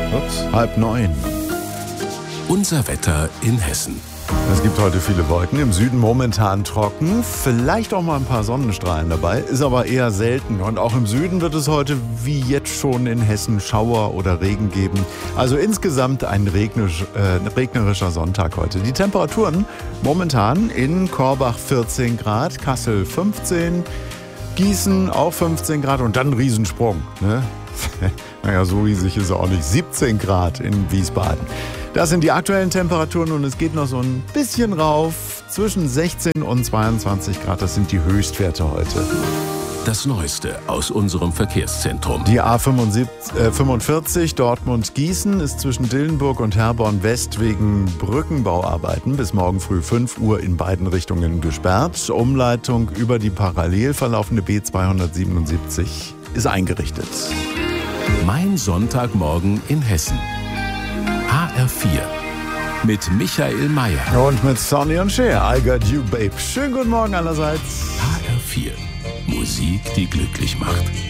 Ups, 8:30. Unser Wetter in Hessen. Es gibt heute viele Wolken, im Süden momentan trocken, vielleicht auch mal ein paar Sonnenstrahlen dabei, ist aber eher selten. Und auch im Süden wird es heute wie jetzt schon in Hessen Schauer oder Regen geben. Also insgesamt ein regnerischer Sonntag heute. Die Temperaturen momentan in Korbach 14 Grad, Kassel 15, Gießen auch 15 Grad und dann ein Riesensprung. Ne? Naja, so riesig ist es auch nicht. 17 Grad in Wiesbaden. Das sind die aktuellen Temperaturen und es geht noch so ein bisschen rauf. Zwischen 16 und 22 Grad, das sind die Höchstwerte heute. Das Neueste aus unserem Verkehrszentrum. Die A45 Dortmund-Gießen ist zwischen Dillenburg und Herborn West wegen Brückenbauarbeiten bis morgen früh 5 Uhr in beiden Richtungen gesperrt. Umleitung über die parallel verlaufende B277 ist eingerichtet. Mein Sonntagmorgen in Hessen. HR4 mit Michael Mayer. Und mit Sonny und Cher, I Got You Babe. Schönen guten Morgen allerseits. HR4, Musik, die glücklich macht.